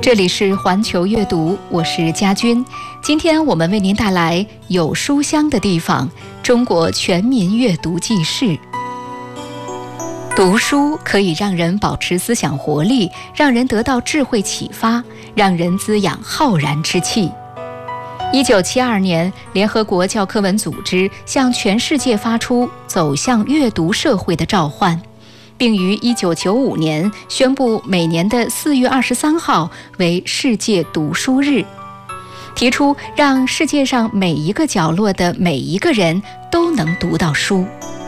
这里是环球阅读，我是佳君。今天我们为您带来有书香的地方——中国全民阅读记事。读书可以让人保持思想活力，让人得到智慧启发，让人滋养浩然之气。1972年，联合国教科文组织向全世界发出走向阅读社会的召唤，并于1995年宣布每年的4月23号为世界读书日，提出让世界上每一个角落的每一个人都能读到书。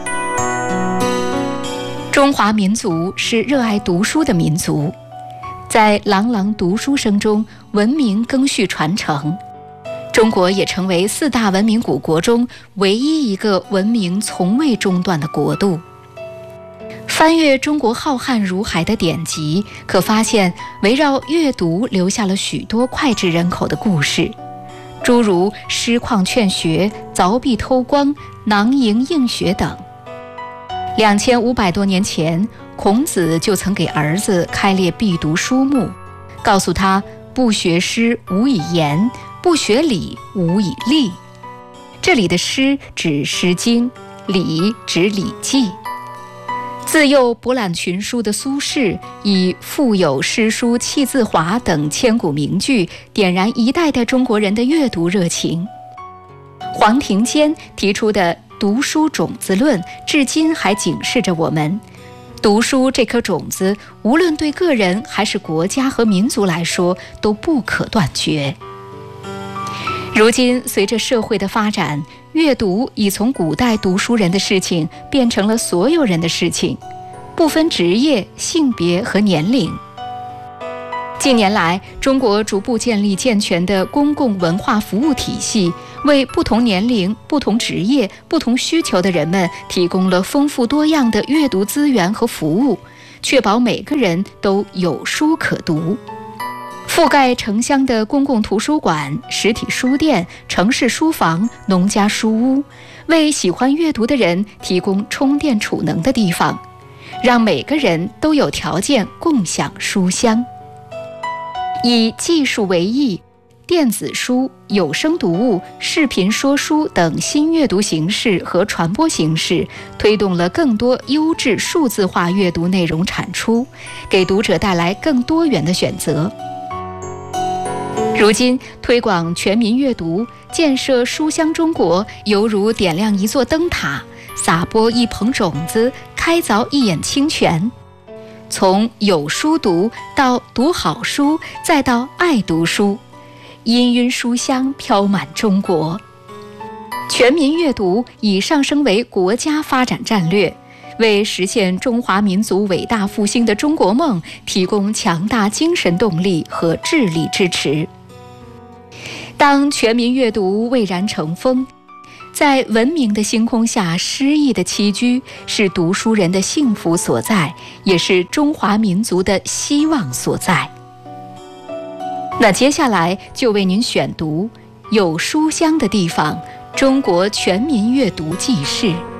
中华民族是热爱读书的民族，在朗朗读书声中，文明更续传承。中国也成为4大文明古国中唯一一个文明从未中断的国度。翻阅中国浩瀚如海的典籍，可发现围绕阅读留下了许多脍炙人口的故事，诸如师旷劝学、凿壁偷光、囊萤映雪等。2500多年前，孔子就曾给儿子开列必读书目，告诉他不学诗无以言，不学礼无以立。这里的诗指《诗经》，礼指《礼记》。自幼博览群书的苏轼，以腹有诗书气自华等千古名句，点燃一代代中国人的阅读热情。黄庭坚提出的读书种子论，至今还警示着我们：读书这颗种子，无论对个人还是国家和民族来说，都不可断绝。如今，随着社会的发展，阅读已从古代读书人的事情变成了所有人的事情，不分职业、性别和年龄。近年来，中国逐步建立健全的公共文化服务体系，为不同年龄、不同职业、不同需求的人们提供了丰富多样的阅读资源和服务，确保每个人都有书可读。覆盖城乡的公共图书馆、实体书店、城市书房、农家书屋，为喜欢阅读的人提供充电储能的地方，让每个人都有条件共享书香。以技术为益，电子书、有声读物、视频说书等新阅读形式和传播形式，推动了更多优质数字化阅读内容产出，给读者带来更多元的选择。如今，推广全民阅读、建设书香中国，犹如点亮一座灯塔，撒播一捧种子，开凿一眼清泉。从有书读到读好书，再到爱读书，氤氲书香飘满中国。全民阅读已上升为国家发展战略，为实现中华民族伟大复兴的中国梦提供强大精神动力和智力支持。当全民阅读蔚然成风，在文明的星空下诗意的栖居，是读书人的幸福所在，也是中华民族的希望所在。那接下来就为您选读有书香的地方——中国全民阅读记事。